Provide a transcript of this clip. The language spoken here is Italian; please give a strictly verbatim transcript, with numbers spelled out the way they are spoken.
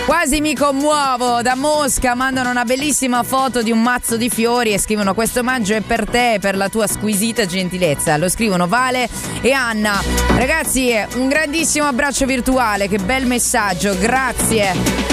Quasi mi commuovo. Da Mosca mandano una bellissima foto di un mazzo di fiori e scrivono: questo omaggio è per te, per la tua squisita gentilezza. Lo scrivono Vale e Anna. Ragazzi, un grandissimo abbraccio virtuale, che bel messaggio, grazie.